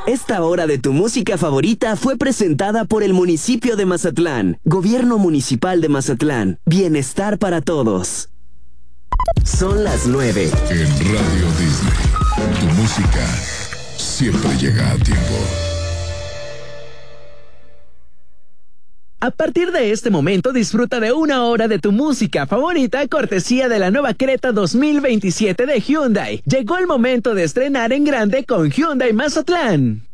Esta hora de tu música favorita fue presentada por el municipio de Mazatlán, Gobierno Municipal de Mazatlán, Bienestar para Todos. Son las 9. En Radio Disney, tu música siempre llega a tiempo. A partir de este momento disfruta de una hora de tu música favorita cortesía de la nueva Creta 2027 de Hyundai. Llegó el momento de estrenar en grande con Hyundai Mazatlán.